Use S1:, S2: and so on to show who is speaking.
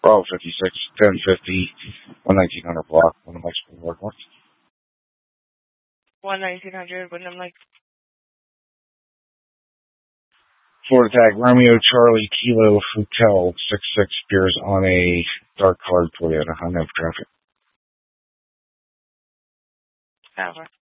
S1: Bravo 56, 1050, 1900 block, Wyndham Lakes Boulevard North.
S2: 1900 Wyndham Lakes.
S1: Florida tag, Romeo Charlie Kilo Hotel 66 appears on a dark colored Toyota. Unknown traffic.
S2: Over.